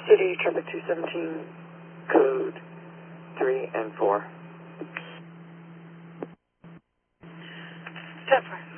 City Traffic 217, code 3 and 4. 10-4.